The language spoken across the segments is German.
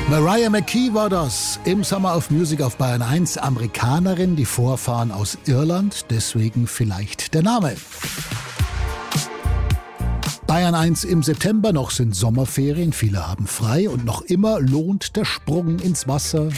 Mariah McKee war das. Im Summer of Music auf Bayern 1. Amerikanerin, die Vorfahren aus Irland. Deswegen vielleicht der Name. Bayern 1 im September, noch sind Sommerferien, viele haben frei und noch immer lohnt der Sprung ins Wasser.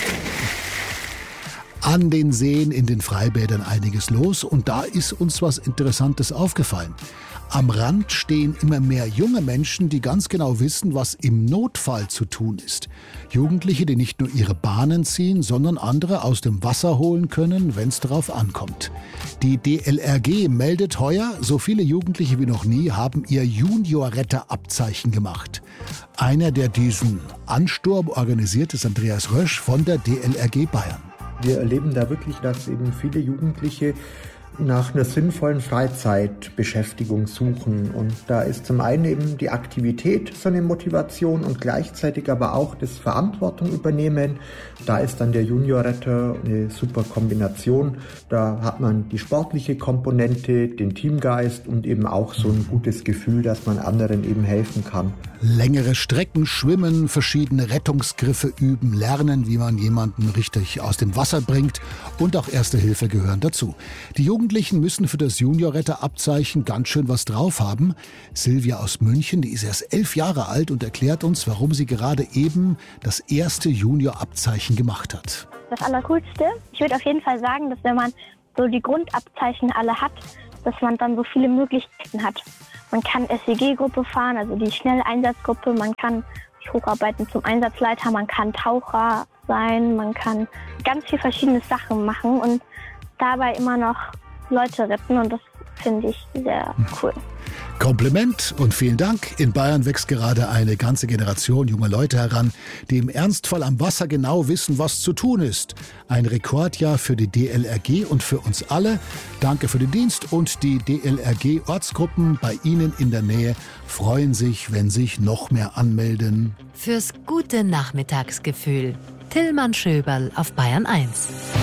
An den Seen, in den Freibädern einiges los und da ist uns was Interessantes aufgefallen. Am Rand stehen immer mehr junge Menschen, die ganz genau wissen, was im Notfall zu tun ist. Jugendliche, die nicht nur ihre Bahnen ziehen, sondern andere aus dem Wasser holen können, wenn es darauf ankommt. Die DLRG meldet heuer, so viele Jugendliche wie noch nie haben ihr Junior-Retter-Abzeichen gemacht. Einer, der diesen Ansturm organisiert, ist Andreas Rösch von der DLRG Bayern. Wir erleben da wirklich, dass eben viele Jugendliche nach einer sinnvollen Freizeitbeschäftigung suchen. Und da ist zum einen eben die Aktivität so eine Motivation und gleichzeitig aber auch das Verantwortung übernehmen. Da ist dann der Junior-Retter eine super Kombination. Da hat man die sportliche Komponente, den Teamgeist und eben auch so ein gutes Gefühl, dass man anderen eben helfen kann. Längere Strecken schwimmen, verschiedene Rettungsgriffe üben, lernen, wie man jemanden richtig aus dem Wasser bringt und auch Erste Hilfe gehören dazu. Die Jugendlichen müssen für das Junior-Retter-Abzeichen ganz schön was drauf haben. Silvia aus München, die ist erst 11 Jahre alt und erklärt uns, warum sie gerade eben das erste Junior-Abzeichen gemacht hat. Das Allercoolste, ich würde auf jeden Fall sagen, dass wenn man so die Grundabzeichen alle hat, dass man dann so viele Möglichkeiten hat. Man kann SEG-Gruppe fahren, also die Schnelleinsatzgruppe, man kann sich hocharbeiten zum Einsatzleiter, man kann Taucher sein, man kann ganz viele verschiedene Sachen machen und dabei immer noch Leute retten und das finde ich sehr cool. Kompliment und vielen Dank. In Bayern wächst gerade eine ganze Generation junger Leute heran, die im Ernstfall am Wasser genau wissen, was zu tun ist. Ein Rekordjahr für die DLRG und für uns alle. Danke für den Dienst und die DLRG-Ortsgruppen bei Ihnen in der Nähe freuen sich, wenn sich noch mehr anmelden. Fürs gute Nachmittagsgefühl. Tillmann Schöberl auf Bayern 1.